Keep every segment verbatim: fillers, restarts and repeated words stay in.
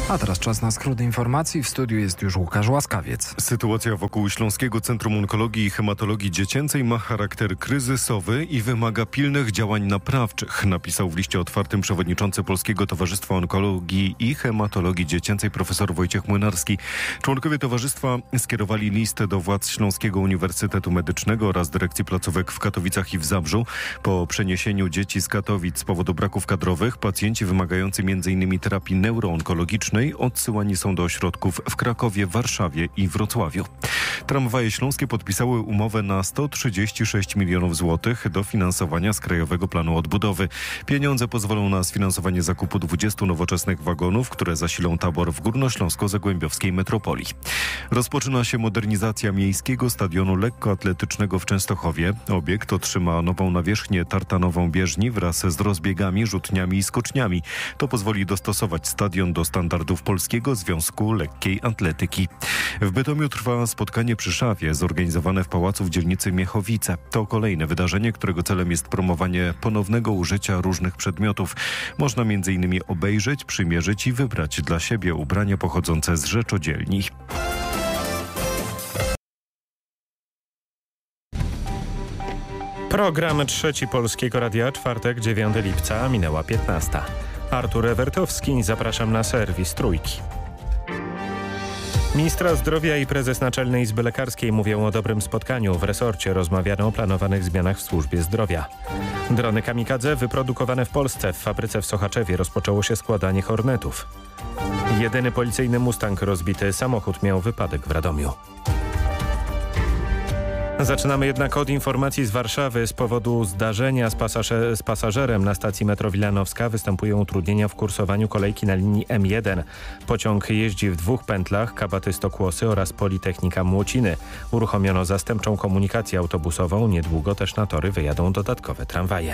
A teraz czas na skrót informacji. W studiu jest już Łukasz Łaskawiec. Sytuacja wokół Śląskiego Centrum Onkologii i Hematologii Dziecięcej ma charakter kryzysowy i wymaga pilnych działań naprawczych, napisał w liście otwartym przewodniczący Polskiego Towarzystwa Onkologii i Hematologii Dziecięcej profesor Wojciech Młynarski. Członkowie towarzystwa skierowali list do władz Śląskiego Uniwersytetu Medycznego oraz dyrekcji placówek w Katowicach i w Zabrzu. Po przeniesieniu dzieci z Katowic z powodu braków kadrowych pacjenci wymagający między innymi terapii neuroonkologicznej odsyłani są do ośrodków w Krakowie, Warszawie i Wrocławiu. Tramwaje śląskie podpisały umowę na sto trzydzieści sześć milionów złotych dofinansowania z Krajowego Planu Odbudowy. Pieniądze pozwolą na sfinansowanie zakupu dwudziestu nowoczesnych wagonów, które zasilą tabor w górnośląsko-zagłębiowskiej metropolii. Rozpoczyna się modernizacja miejskiego stadionu lekkoatletycznego w Częstochowie. Obiekt otrzyma nową nawierzchnię tartanową bieżni wraz z rozbiegami, rzutniami i skoczniami. To pozwoli dostosować stadion do standardów Polskiego Związku Lekkiej Atletyki. W Bytomiu trwa spotkanie przy szafie zorganizowane w pałacu w dzielnicy Miechowice. To kolejne wydarzenie, którego celem jest promowanie ponownego użycia różnych przedmiotów. Można między innymi obejrzeć, przymierzyć i wybrać dla siebie ubrania pochodzące z rzeczodzielni. Program Trzeci Polskiego Radia, czwartek, dziewiątego lipca, minęła piętnasta. Artur Ewertowski, zapraszam na serwis Trójki. Ministra zdrowia i prezes Naczelnej Izby Lekarskiej mówią o dobrym spotkaniu. W resorcie rozmawiano o planowanych zmianach w służbie zdrowia. Drony kamikadze wyprodukowane w Polsce. W fabryce w Sochaczewie rozpoczęło się składanie Hornetów. Jedyny policyjny Mustang rozbity. Samochód miał wypadek w Radomiu. Zaczynamy jednak od informacji z Warszawy. Z powodu zdarzenia z, pasażer, z pasażerem na stacji metro Wilanowska występują utrudnienia w kursowaniu kolejki na linii M jeden. Pociąg jeździ w dwóch pętlach, Kabaty Stokłosy oraz Politechnika Młociny. Uruchomiono zastępczą komunikację autobusową. Niedługo też na tory wyjadą dodatkowe tramwaje.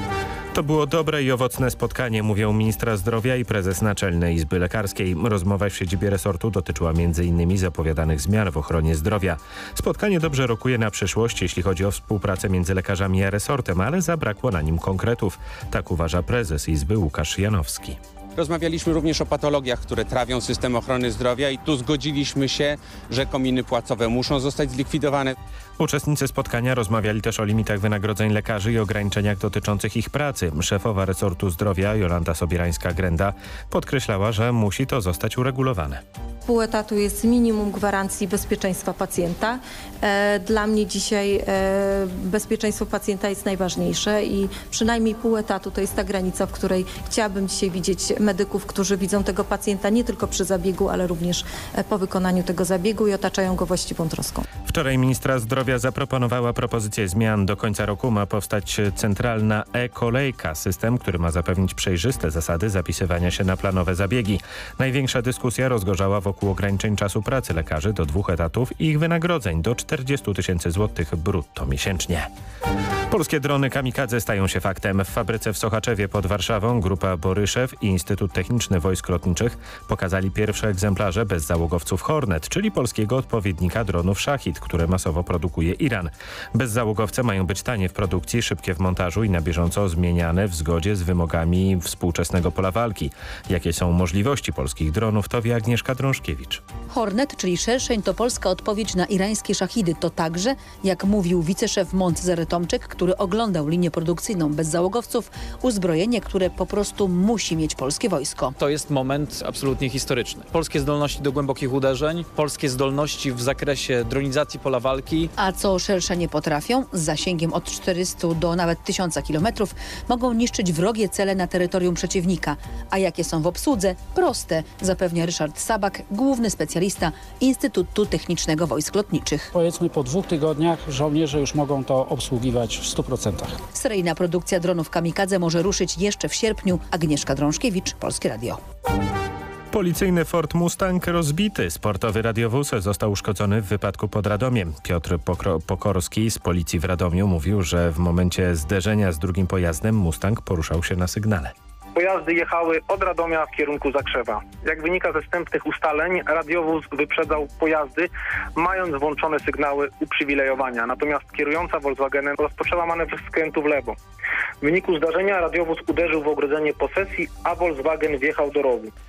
To było dobre i owocne spotkanie, mówią ministra zdrowia i prezes Naczelnej Izby Lekarskiej. Rozmowa w siedzibie resortu dotyczyła między innymi zapowiadanych zmian w ochronie zdrowia. Spotkanie dobrze rokuje na przyszłość, jeśli chodzi o współpracę między lekarzami a resortem, ale zabrakło na nim konkretów. Tak uważa prezes Izby Łukasz Janowski. Rozmawialiśmy również o patologiach, które trawią system ochrony zdrowia i tu zgodziliśmy się, że kominy płacowe muszą zostać zlikwidowane. Uczestnicy spotkania rozmawiali też o limitach wynagrodzeń lekarzy i ograniczeniach dotyczących ich pracy. Szefowa resortu zdrowia Jolanta Sobierańska-Grenda podkreślała, że musi to zostać uregulowane. Pół etatu jest minimum gwarancji bezpieczeństwa pacjenta. Dla mnie dzisiaj bezpieczeństwo pacjenta jest najważniejsze i przynajmniej pół etatu to jest ta granica, w której chciałabym dzisiaj widzieć medyków, którzy widzą tego pacjenta nie tylko przy zabiegu, ale również po wykonaniu tego zabiegu i otaczają go właściwą troską. Wczoraj ministra zdrowia zaproponowała propozycję zmian. Do końca roku ma powstać centralna e-kolejka, system, który ma zapewnić przejrzyste zasady zapisywania się na planowe zabiegi. Największa dyskusja rozgorzała wokół ograniczeń czasu pracy lekarzy do dwóch etatów i ich wynagrodzeń do czterdziestu tysięcy złotych brutto miesięcznie. Polskie drony kamikadze stają się faktem. W fabryce w Sochaczewie pod Warszawą grupa Boryszew i Instytut Techniczny Wojsk Lotniczych pokazali pierwsze egzemplarze bezzałogowców Hornet, czyli polskiego odpowiednika dronów Szachid, które masowo produkuje Iran. Bezzałogowce mają być tanie w produkcji, szybkie w montażu i na bieżąco zmieniane w zgodzie z wymogami współczesnego pola walki. Jakie są możliwości polskich dronów, to wie Agnieszka Drążkiewicz. Hornet, czyli szerszeń, to polska odpowiedź na irańskie Szahidy. To także, jak mówił wiceszef Montzery Tomczyk, który oglądał linię produkcyjną bezzałogowców, uzbrojenie, które po prostu musi mieć polskie wojsko. To jest moment absolutnie historyczny. Polskie zdolności do głębokich uderzeń, polskie zdolności w zakresie dronizacji pola walki. A co szerszenie potrafią? Z zasięgiem od czterystu do nawet tysiąca kilometrów mogą niszczyć wrogie cele na terytorium przeciwnika. A jakie są w obsłudze? Proste, zapewnia Ryszard Sabak, główny specjalista Instytutu Technicznego Wojsk Lotniczych. Powiedzmy po dwóch tygodniach żołnierze już mogą to obsługiwać w stu procentach. Seryjna produkcja dronów kamikadze może ruszyć jeszcze w sierpniu. Agnieszka Drążkiewicz, Polskie Radio. Policyjny Ford Mustang rozbity. Sportowy radiowóz został uszkodzony w wypadku pod Radomiem. Piotr Pokro- Pokorski z policji w Radomiu mówił, że w momencie zderzenia z drugim pojazdem Mustang poruszał się na sygnale. Pojazdy jechały od Radomia w kierunku Zakrzewa. Jak wynika ze wstępnych ustaleń, radiowóz wyprzedzał pojazdy, mając włączone sygnały uprzywilejowania. Natomiast kierująca Volkswagenem rozpoczęła manewr skrętu w lewo. W wyniku zdarzenia radiowóz uderzył w ogrodzenie posesji, a Volkswagen wjechał do rowu.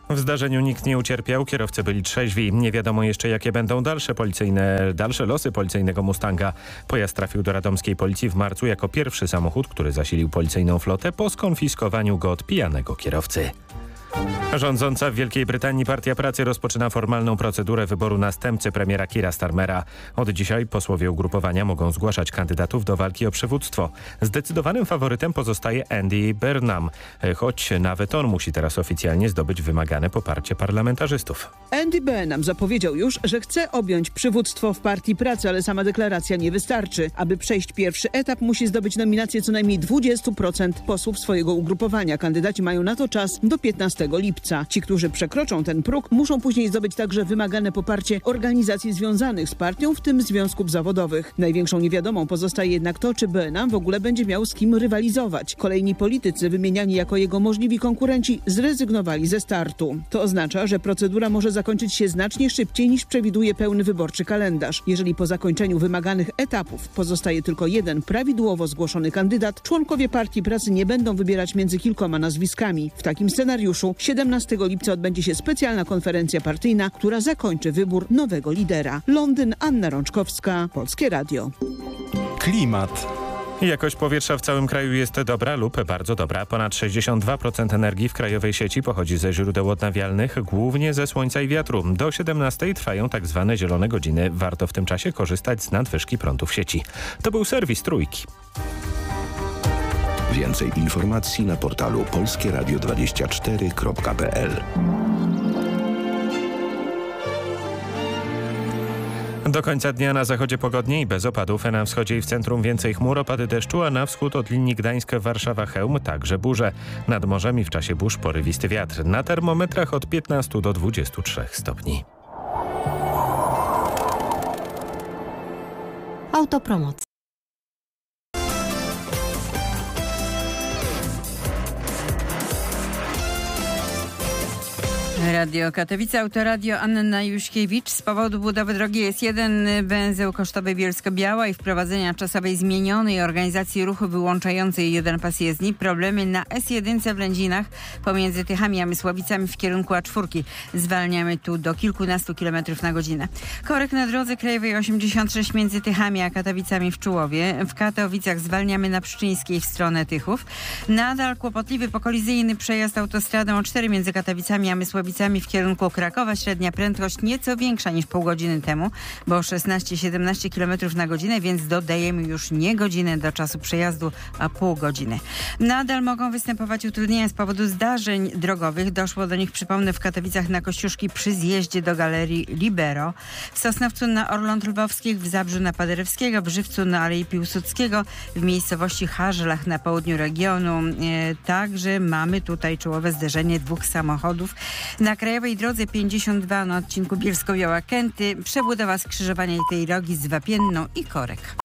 W zdarzeniu nikt nie ucierpiał, kierowcy byli trzeźwi. Nie wiadomo jeszcze, jakie będą dalsze policyjne, dalsze losy policyjnego Mustanga. Pojazd trafił do radomskiej policji w marcu jako pierwszy samochód, który zasilił policyjną flotę po skonfiskowaniu go od pijanego kierowcy. Rządząca w Wielkiej Brytanii Partia Pracy rozpoczyna formalną procedurę wyboru następcy premiera Keira Starmera. Od dzisiaj posłowie ugrupowania mogą zgłaszać kandydatów do walki o przywództwo. Zdecydowanym faworytem pozostaje Andy Burnham, choć nawet on musi teraz oficjalnie zdobyć wymagane poparcie parlamentarzystów. Andy Burnham zapowiedział już, że chce objąć przywództwo w Partii Pracy, ale sama deklaracja nie wystarczy. Aby przejść pierwszy etap, musi zdobyć nominację co najmniej dwadzieścia procent posłów swojego ugrupowania. Kandydaci mają na to czas do piętnastego lipca. Ci, którzy przekroczą ten próg, muszą później zdobyć także wymagane poparcie organizacji związanych z partią, w tym związków zawodowych. Największą niewiadomą pozostaje jednak to, czy Burnham w ogóle będzie miał z kim rywalizować. Kolejni politycy wymieniani jako jego możliwi konkurenci zrezygnowali ze startu. To oznacza, że procedura może zakończyć się znacznie szybciej niż przewiduje pełny wyborczy kalendarz. Jeżeli po zakończeniu wymaganych etapów pozostaje tylko jeden prawidłowo zgłoszony kandydat, członkowie Partii Pracy nie będą wybierać między kilkoma nazwiskami. W takim scenariuszu siedemnastego lipca odbędzie się specjalna konferencja partyjna, która zakończy wybór nowego lidera. Londyn, Anna Rączkowska, Polskie Radio. Klimat. Jakość powietrza w całym kraju jest dobra lub bardzo dobra. Ponad sześćdziesiąt dwa procent energii w krajowej sieci pochodzi ze źródeł odnawialnych, głównie ze słońca i wiatru. Do siedemnastej trwają tak zwane zielone godziny. Warto w tym czasie korzystać z nadwyżki prądu w sieci. To był serwis Trójki. Więcej informacji na portalu polskie radio dwadzieścia cztery kropka p l. Do końca dnia na zachodzie pogodnie i bez opadów. Na wschodzie i w centrum więcej chmur, opady deszczu, a na wschód od linii Gdańsk, Warszawa, Chełm także burze. Nad morzem i w czasie burz porywisty wiatr. Na termometrach od piętnastu do dwudziestu trzech stopni. Autopromocja. Radio Katowice, Autoradio, Anna Juśkiewicz. Z powodu budowy drogi S jeden węzeł kosztowy Bielsko-Biała i wprowadzenia czasowej zmienionej organizacji ruchu wyłączającej jeden pas jezdni, problemy na S jeden w Lędzinach pomiędzy Tychami a Mysłowicami w kierunku A cztery. Zwalniamy tu do kilkunastu kilometrów na godzinę. Korek na drodze krajowej osiemdziesiąt sześć między Tychami a Katowicami w Czułowie. W Katowicach zwalniamy na Pszczyńskiej w stronę Tychów. Nadal kłopotliwy pokolizyjny przejazd autostradą A cztery między Katowicami a Mysłowicami w kierunku Krakowa. Średnia prędkość nieco większa niż pół godziny temu, bo szesnaście do siedemnastu kilometrów na godzinę, więc dodajemy już nie godzinę do czasu przejazdu, a pół godziny. Nadal mogą występować utrudnienia z powodu zdarzeń drogowych. Doszło do nich, przypomnę, w Katowicach na Kościuszki przy zjeździe do Galerii Libero, w Sosnowcu na Orląt Lwowskich, w Zabrzu na Paderewskiego, w Żywcu na Alei Piłsudskiego, w miejscowości Harzelach na południu regionu. E, także mamy tutaj czołowe zderzenie dwóch samochodów. Na krajowej drodze pięćdziesiąt dwa na odcinku Bielsko-Biała-Kęty przebudowa skrzyżowania tej drogi z Wapienną i Korek.